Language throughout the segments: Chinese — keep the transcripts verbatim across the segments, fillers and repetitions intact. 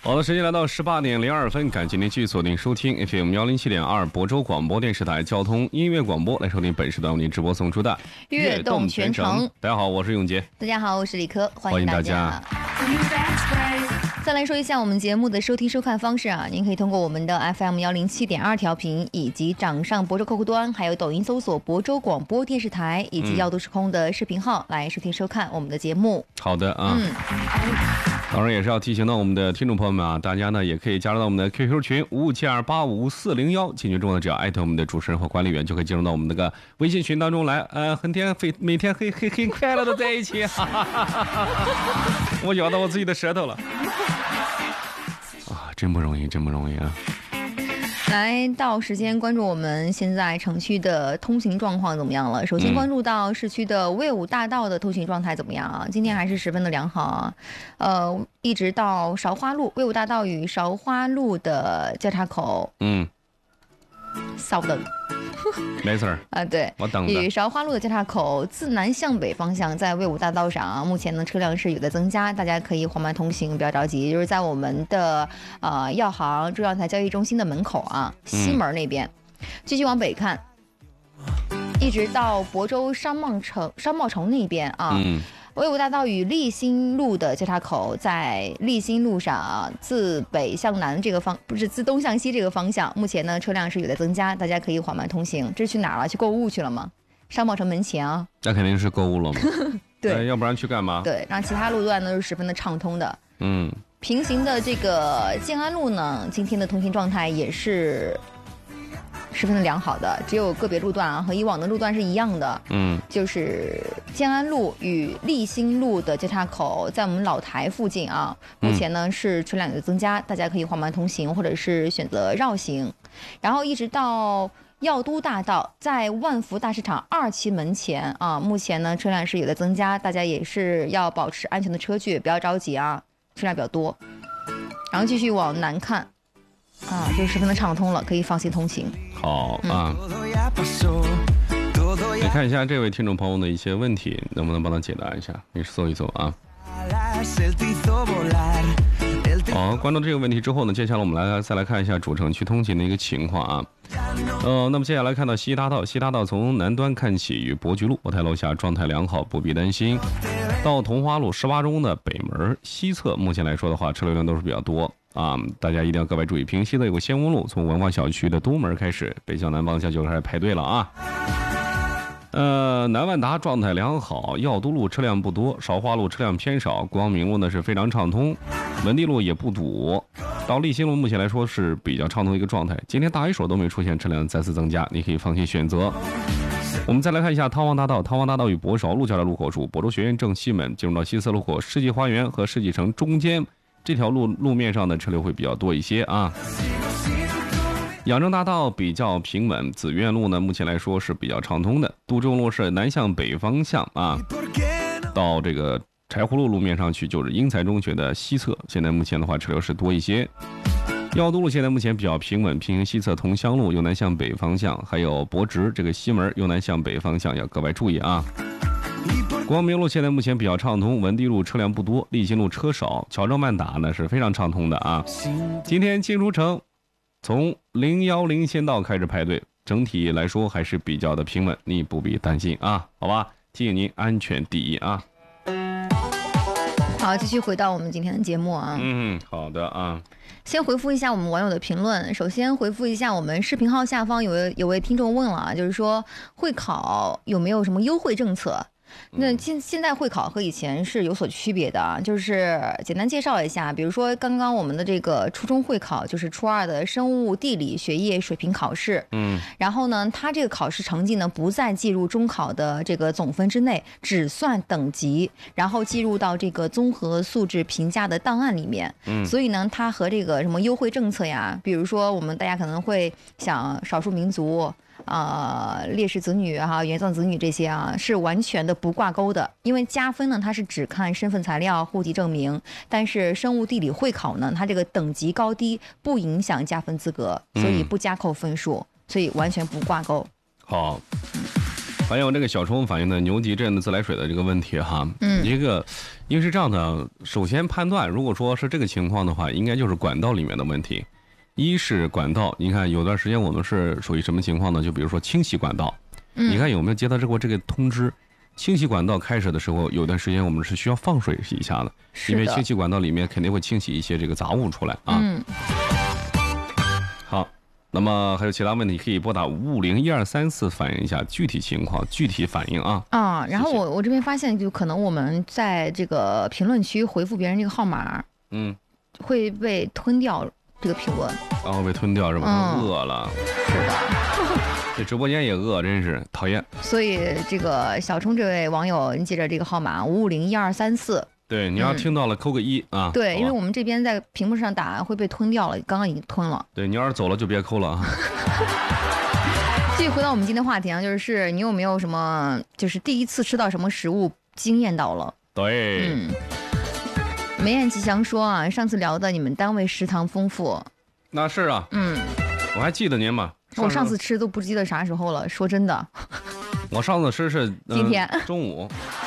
好的，时间来到十八点零二分，感谢您继续锁定收听 F M 幺零七点二亳州广播电视台交通音乐广播，来收听本时段为您直播送出的悦动全程。 大家好，我是永杰。 大家好，我是李科，欢迎大家。再来说一下我们节目的收听收看方式啊，您可以通过我们的 F M 幺零七点二调频，以及掌上亳州客户端，还有抖音搜索亳州广播电视台，以及耀都时空的视频号、嗯、来收听收看我们的节目。 好的啊。嗯。当然也是要提醒到我们的听众朋友们啊，大家呢也可以加入到我们的 Q Q 群五五七二八五四零一，进群中呢只要艾特我们的主持人和管理员，就可以进入到我们那个微信群当中来，呃，很天非每天很很很快乐的在一起，哈哈哈哈哈，我咬到我自己的舌头了，啊，真不容易，真不容易啊！ 来到时间关注我们现在城区的通行状况怎么样了。首先关注到市区的魏武大道的通行状态怎么样啊？今天还是十分的良好啊。呃，一直到韶花路，魏武大道与韶花路的交叉口，嗯，稍等。 没事儿啊，对， 我等着。 与韶花路的交叉口自南向北方向，在魏武大道上啊，目前呢车辆是有的增加，大家可以缓慢通行，不要着急。就是在我们的呃药行中药材交易中心的门口啊，西门那边，嗯、继续往北看，一直到亳州商贸城商贸城那边啊。嗯，魏武大道与立新路的交叉口，在立新路上啊，自北向南这个方不是自东向西这个方向，目前呢车辆是有在增加，大家可以缓慢通行。这是去哪儿了？去购物去了吗？商贸城门前啊？ 那肯定是购物了嘛。 对、 呃，要不然去干嘛？ 对，然后其他路段呢是十分的畅通的。 嗯， 平行的这个建安路呢，今天的通行状态也是十分的良好的，只有个别路段啊和以往的路段是一样的。嗯，就是建安路与立新路的交叉口，在我们老台附近啊，目前呢是车辆有增加，大家可以缓慢通行，或者是选择绕行。然后一直到耀都大道，在万福大市场二期门前啊，目前呢车辆是有的增加，大家也是要保持安全的车距，不要着急啊，车辆比较多。然后继续往南看。啊，就十分的畅通了，可以放心通行。 好啊，你、嗯、看一下这位听众朋友的一些问题，能不能帮他解答一下？你搜一搜啊。好，关注这个问题之后呢，接下来我们来再来看一下主城区通勤的一个情况啊。呃，那么接下来看到西大道，西大道从南端看起，与伯菊路、国泰楼下状态良好，不必担心。到桐花路十八中的北门西侧，目前来说的话，车流量都是比较多。啊，大家一定要格外注意。平西的有个仙屋路，从文化小区的东门开始，北向南方向就开始排队了啊。呃，南万达状态良好，耀都路车辆不多，韶花路车辆偏少，光明路呢是非常畅通，文地路也不堵。到立新路目前来说是比较畅通一个状态，今天大一手都没出现车辆再次增加，你可以放心选择。我们再来看一下汤王大道，汤王大道与博韶路交叉路口处，亳州学院正西门进入到西四路口世纪花园和世纪城中间。这条路路面上的车流会比较多一些啊。养正大道比较平稳，紫苑路呢目前来说是比较畅通的。杜仲路是南向北方向啊，到这个柴胡路路面上去就是英才中学的西侧，现在目前的话车流是多一些。耀都路现在目前比较平稳，平行西侧桐乡路由南向北方向，还有博直这个西门由南向北方向要格外注意啊。光明路现在目前比较畅通，文地路车辆不多，立新路车少，乔州万达呢是非常畅通的啊。今天进出城从零一零县道开始排队，整体来说还是比较的平稳，你不必担心啊，好吧？提醒您安全第一啊。 好，继续回到我们今天的节目啊。 嗯，好的啊。 先回复一下我们网友的评论。首先回复一下我们视频号下方有位有位听众问了，就是说会考有没有什么优惠政策？那现现在会考和以前是有所区别的啊，就是简单介绍一下，比如说刚刚我们的这个初中会考，就是初二的生物地理学业水平考试，嗯，然后呢，它这个考试成绩呢不再计入中考的这个总分之内，只算等级，然后计入到这个综合素质评价的档案里面，嗯，所以呢，它和这个什么优惠政策呀，比如说我们大家可能会想少数民族。呃，烈士子女哈、原葬子女这些啊，是完全的不挂钩的，因为加分呢，它是只看身份材料、户籍证明，但是生物地理会考呢，它这个等级高低不影响加分资格，所以不加扣分数，嗯、所以完全不挂钩。 好。 还有这个小冲反映的牛脊镇的自来水的这个问题哈， 嗯， 一个因为是这样的，首先判断，如果说是这个情况的话，应该就是管道里面的问题。一是管道，你看有段时间我们是属于什么情况呢？就比如说清洗管道， 嗯， 你看有没有接到过这个通知？清洗管道开始的时候，有段时间我们是需要放水洗一下的， 是因为清洗管道里面肯定会清洗一些这个杂物出来啊。 嗯， 好。那么还有其他问题，可以拨打五五零一二三四反映一下具体情况、具体反应啊。 啊，然后我我这边发现，就可能我们在这个评论区回复别人这个号码， 嗯， 会被吞掉这个评论， 然后被吞掉是吧？他饿了， 是的， 这直播间也饿，真是讨厌。 所以这个小冲这位网友，你记着这个号码五五零一二三四。 对，你要听到了扣个一啊。 对，因为我们这边在屏幕上打会被吞掉了，刚刚已经吞了。 对，你要是走了就别扣了啊。 继续回到我们今天话题啊，就是你有没有什么，就是第一次吃到什么食物惊艳到了？ 对， 嗯。梅艳吉祥说啊，上次聊的你们单位食堂丰富。 那是啊， 嗯， 我还记得您嘛。 我上次吃都不记得啥时候了，说真的。 我上次吃是、呃、 今天中午。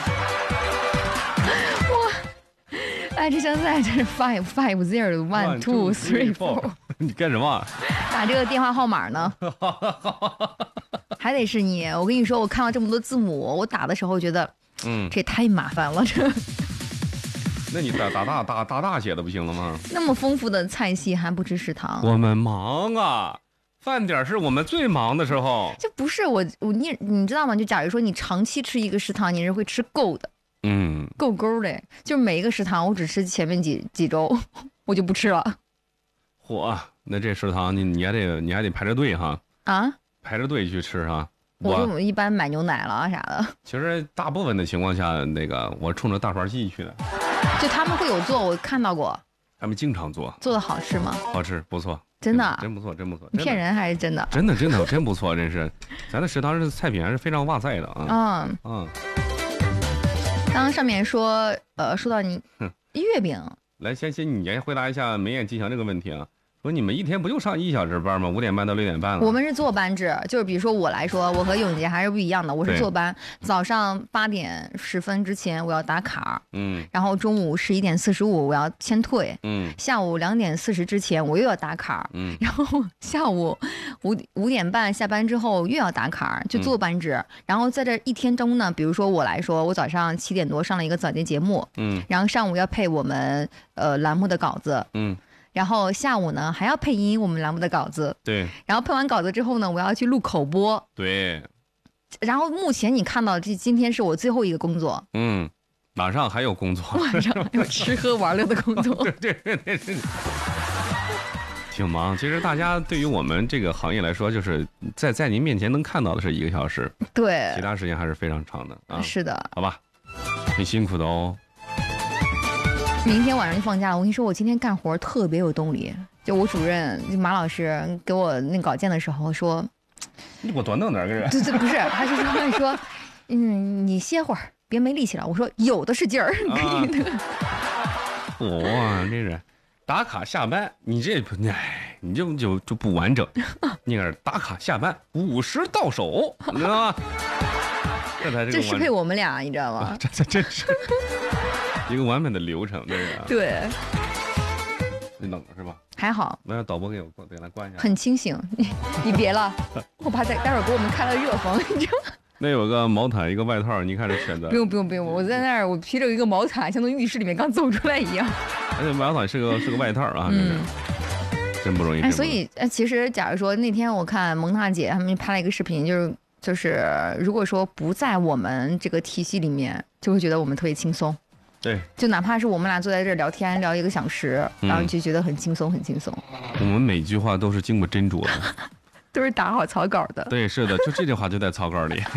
爱吃香菜，这是 five five zero one two three four。 你干什么？ 打这个电话号码呢？还得是你。我跟你说，我看到这么多字母，我打的时候觉得，嗯，这也太麻烦了。这， 那你打打大打打大写的不行了吗？ 那么丰富的菜系还不吃食堂？ 我们忙啊，饭点是我们最忙的时候。 这不是我我你你知道吗？就假如说你长期吃一个食堂，你是会吃够的。 嗯， 够勾的，就是每一个食堂我只吃前面几几周，我就不吃了。 嚯，那这食堂你你还得你还得排着队哈啊， 排着队去吃哈。 我就一般买牛奶了啥的。 其实大部分的情况下，那个我冲着大盘鸡去的。 就他们会有做，我看到过。 他们经常做。 做的好吃吗？ 好吃，不错。 真的？ 真不错，真不错。 骗人还是真的？ 真的真的真不错，真是。咱的食堂是菜品还是非常哇塞的啊。 嗯嗯。刚刚上面说，呃，说到你月饼， 来，先先你先回答一下梅艳吉祥这个问题啊。说你们一天不就上一小时班吗？五点半到六点半了。 我们是坐班制，就是比如说我来说，我和永杰还是不一样的。我是坐班，早上八点十分之前我要打卡，嗯，然后中午十一点四十五我要先退，嗯，下午两点四十之前我又要打卡，嗯，然后下午五五点半下班之后又要打卡，就坐班制。嗯、然后在这一天中呢，比如说我来说，我早上七点多上了一个早间节目，嗯，然后上午要配我们呃栏目的稿子，嗯。然后下午呢还要配音我们栏目的稿子， 对。 然后配完稿子之后呢，我要去录口播， 对。 然后目前你看到这今天是我最后一个工作， 嗯，晚上还有工作， 晚上还有吃喝玩乐的工作， 对对对对对，挺忙。其实大家对于我们这个行业来说，就是在在您面前能看到的是一个小时， 对， 其他时间还是非常长的啊。 是的， 好吧，挺辛苦的哦。 明天晚上就放假了。我跟你说，我今天干活特别有动力。就我主任，就马老师给我那稿件的时候说：“ 你给我端到哪儿个人？” 对对，不是，他是说说，嗯，你歇会儿，别没力气了。我说有的是劲儿，可以的。 哇，这是打卡下班，你这哎，你这就就不完整。那个打卡下班，五十到手，你知道吗？这才是这适配我们俩，你知道吗？ 这这真是。一个完美的流程，对吧？ 对。 你冷了是吧？ 还好。 那让导播给我给他关一下。 很清醒，你你别了，我怕待待会儿给我们开了热风，你知道吗？ 那有个毛毯，一个外套，你看着选择。 不用不用不用，我在那儿，我披着一个毛毯，像从浴室里面刚走出来一样。 而且毛毯是个是个外套啊，嗯，真不容易。 哎，所以呃，其实假如说那天我看蒙娜姐他们拍了一个视频，就是。就是如果说不在我们这个体系里面，就会觉得我们特别轻松。 对， 就哪怕是我们俩坐在这儿聊天聊一个小时，嗯、然后就觉得很轻松，很轻松。 我们每句话都是经过斟酌的， 都是打好草稿的。 对，是的，就这句话就在草稿里。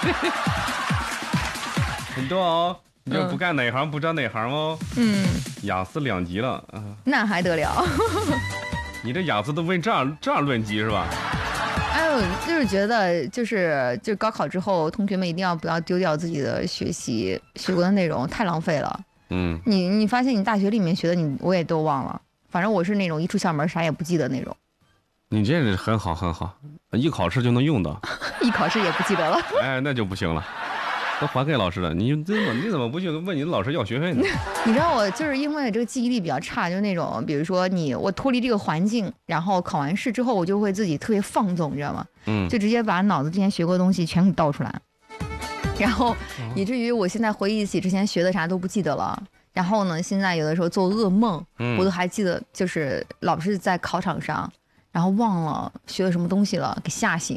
很多哦，你就不干哪行、嗯、不知道哪行哦。嗯，雅思两级了啊， 那还得了？ 你这雅思都问这样这样论级是吧？ 哎呦，就是觉得就是就高考之后，同学们一定要不要丢掉自己的学习学过的内容，太浪费了。嗯，你你发现你大学里面学的你我也都忘了，反正我是那种一出校门啥也不记得那种。 你这是很好很好，一考试就能用到。 一考试也不记得了。 哎，那就不行了，都还给老师了。你怎么你怎么不去问你的老师要学费呢？ 你知道我就是因为这个记忆力比较差，就是那种比如说你我脱离这个环境，然后考完试之后我就会自己特别放纵，你知道吗？ 嗯， 就直接把脑子之前学过的东西全给倒出来，然后以至于我现在回忆起之前学的啥都不记得了。然后呢，现在有的时候做噩梦， 嗯、 我都还记得，就是老是在考场上，然后忘了学了什么东西了，给吓醒。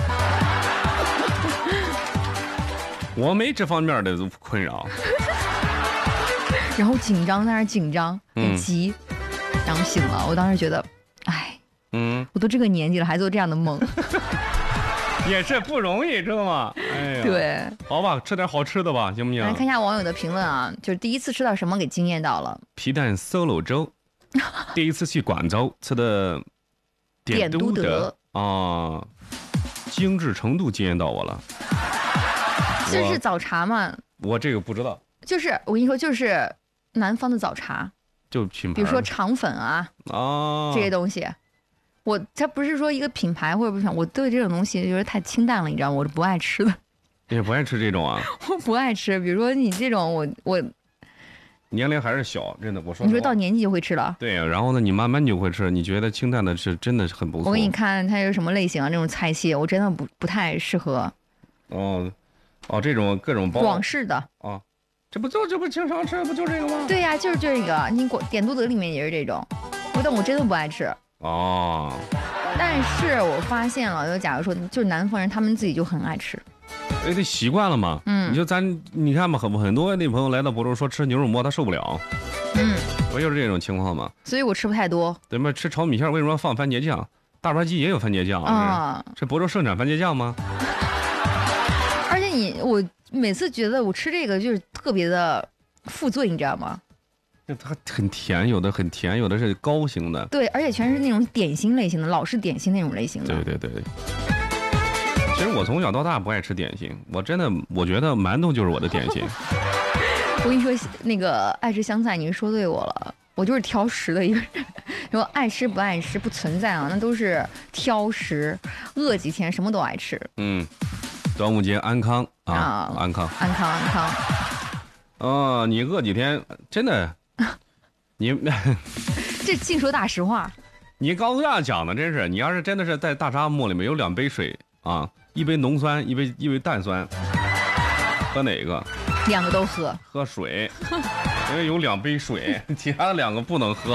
我没这方面的困扰。 然后紧张，在那儿紧张，很急，嗯、然后醒了。我当时觉得，哎， 嗯， 我都这个年纪了，还做这样的梦， 也是不容易，知道吗？哎呀， 对， 好吧，吃点好吃的吧，行不行？ 来看一下网友的评论啊，就是第一次吃到什么给惊艳到了？ 皮蛋 solo 粥，第一次去广州吃的点都德啊，精致程度惊艳到我了。 这是早茶吗？ 我这个不知道。 就是我跟你说，就是南方的早茶， 就品牌， 比如说肠粉啊， 啊这些东西，我它不是说一个品牌或者不是，我对这种东西就是太清淡了，你知道吗？我是不爱吃的。 也不爱吃这种啊？ 我不爱吃，比如说你这种，我我年龄还是小，真的，我说你说到年纪就会吃了。 对呀、啊，然后呢，你慢慢就会吃，你觉得清淡的是真的是很不错。 我给你看它有什么类型啊？这种菜系我真的不不太适合。 哦。哦，这种各种包， 广式的啊，这不就这不经常吃，不就这个吗？ 对呀、啊，就是这个。你广点都德里面也是这种，但我真的不爱吃。 哦， 但是我发现了，就假如说就是南方人，他们自己就很爱吃。 哎，得习惯了嘛。 嗯， 你就咱你看吧，很很多那朋友来到博州说吃牛肉馍他受不了。 嗯， 不就是这种情况吗？ 所以我吃不太多。 对吗？吃炒米线为什么要放番茄酱？大盘鸡也有番茄酱啊。这博州盛产番茄酱吗？ 而且你我每次觉得我吃这个就是特别的负罪，你知道吗？ 它很甜，有的很甜，有的是高型的。 对，而且全是那种点心类型的，老式点心那种类型的。 对对对。其实我从小到大不爱吃点心，我真的我觉得馒头就是我的点心。 我跟你说，那个爱吃香菜，你说对我了，我就是挑食的一个人。说爱吃不爱吃不存在啊，那都是挑食，饿几天什么都爱吃。 嗯。端午节安康啊，啊安康， 安康，安康。 哦，你饿几天，真的，你这净说大实话。 你刚这样讲的，真是，你要是真的是在大沙漠里面有两杯水啊，一杯浓酸，一杯一杯淡酸，喝哪个？ 两个都喝。喝水，因为有两杯水，其他的两个不能喝。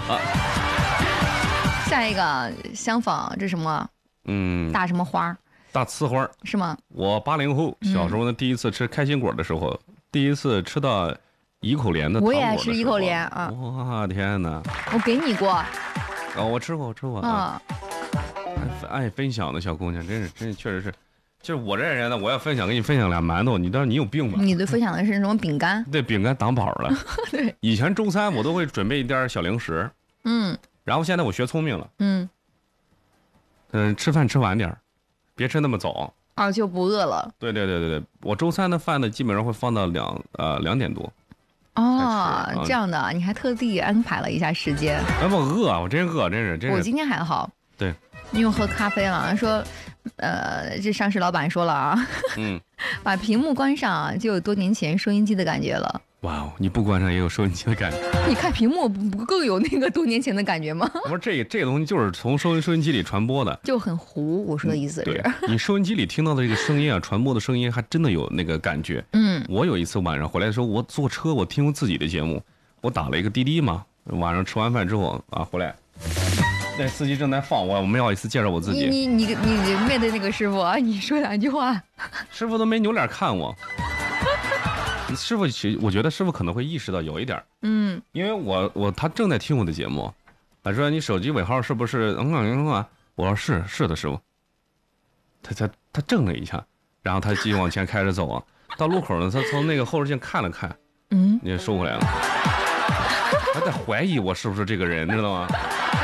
下一个相仿，这什么？ 嗯， 大什么花？ 大呲花是吗？ 我八零后，小时候呢，嗯、第一次吃开心果的时候，第一次吃到一口莲的糖果的时候， 我也吃一口莲啊！ 哇天哪！ 我给你过。 哦，我吃过，我吃过啊。爱爱分享的小姑娘，真是真是确实是，就是我这人呢，我要分享，给你分享俩馒头，你当你有病吧？ 你对分享的是什么饼干？ 对，饼干挡饱了。 对， 以前周三我都会准备一点小零食。 嗯。 然后现在我学聪明了。 嗯。 嗯，吃饭吃晚点。别吃那么早啊，就不饿了。 对对对对对，我周三的饭呢，基本上会放到两呃两点多。 哦，嗯、这样的，你还特地安排了一下时间。 哎，我饿，我真饿，真是真是。 我今天还好。 对， 因为喝咖啡了，说，呃，这上市老板说了啊，嗯，把屏幕关上就有多年前收音机的感觉了。 哇哦，你不关上也有收音机的感觉。 你看屏幕不更有那个多年前的感觉吗？ 不是，这这个东西就是从收音收音机里传播的， 就很糊。我说的意思是， 对你收音机里听到的这个声音啊，传播的声音还真的有那个感觉。嗯，我有一次晚上回来的时候，我坐车我听自己的节目，我打了一个滴滴嘛，晚上吃完饭之后啊回来，那司机正在放我，我没好意思介绍我自己。 你你你你面对那个师傅啊，你说两句话， 师傅都没扭脸看我。师傅，其实我觉得师傅可能会意识到有一点，嗯，因为我我他正在听我的节目，他说你手机尾号是不是嗯嗯啊？我说是是的，师傅。他他他怔了一下，然后他继续往前开着走啊，到路口呢，他从那个后视镜看了看，嗯，也收回来了，他在怀疑我是不是这个人，知道吗？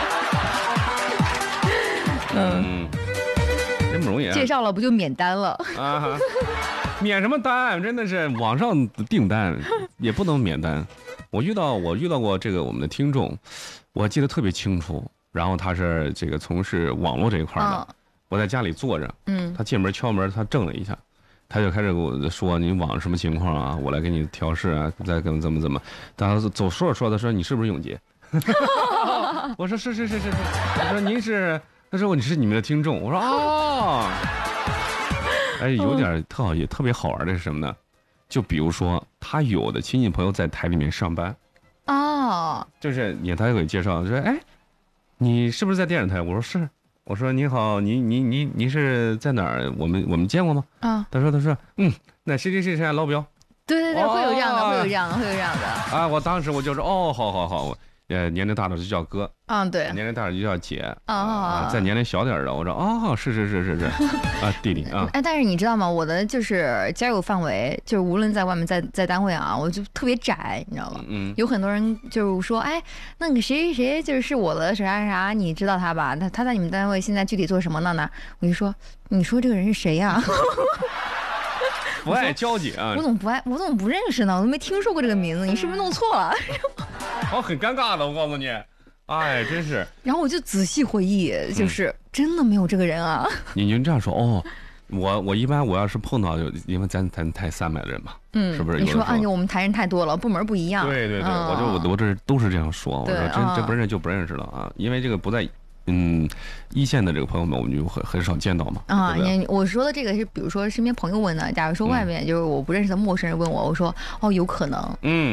嗯，真不容易啊。 介绍了不就免单了啊？ 免什么单？真的是网上订单也不能免单。我遇到我遇到过这个我们的听众，我记得特别清楚。 然后他是这个从事网络这一块的， 哦、 我在家里坐着， 嗯， 他进门敲门，他怔了一下，他就开始跟我说你网什么情况啊，我来给你调试啊，再怎么怎么怎么，他走说着说着说你是不是永杰？我说是是是是是，我说您是，他说你是你们的听众，我说哦，哎，有点特好也特别好玩的是什么呢？就比如说他有的亲戚朋友在台里面上班， 哦， 就是你他给介绍说，哎，你是不是在电视台？我说是，我说你好，你你你你是在哪儿？我们我们见过吗？ 啊， 他说他说嗯，那谁谁谁谁老表。 对对对，会有这样的，会有这样的，会有这样的。 啊，我当时我就说哦，好好好，我呃年龄大的就叫哥， 嗯对， 年龄大的就叫姐， 啊、 哦，再年龄小点的，我说哦，是是是是是，啊弟弟啊。 哎，但是你知道吗？我的就是交友范围，就是无论在外面在在单位啊，我就特别窄，你知道吗？ 嗯， 有很多人就是说，哎，那个谁谁谁就是我的啥啥啥，你知道他吧？他他在你们单位现在具体做什么呢？呢？我就说，你说这个人是谁呀、啊？ 不爱交际啊！ 我怎么不爱？我怎么不认识呢？我都没听说过这个名字，你是不是弄错了？ 哦，很尴尬的，我告诉你，哎，真是。 然后我就仔细回忆，就是、嗯、真的没有这个人啊。 你就这样说哦，我我一般我要是碰到，就因为咱咱台三百人嘛，嗯，是不是？ 你说啊，我们台人太多了，部门不一样。 对对对，嗯、我就我我这都是这样说，我说真、嗯、这不认识就不认识了啊，因为这个不在。嗯，一线的这个朋友们，我们就很很少见到嘛。 啊，你我说的这个是，比如说身边朋友问的，假如说外面、嗯、就是我不认识的陌生人问我，我说哦，有可能。嗯。